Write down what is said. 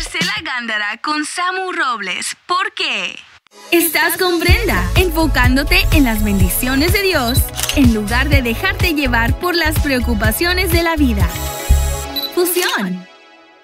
Marcela Gándara con Samu Robles. ¿Por qué? Estás con Brenda, enfocándote en las bendiciones de Dios, en lugar de dejarte llevar por las preocupaciones de la vida. Fusión.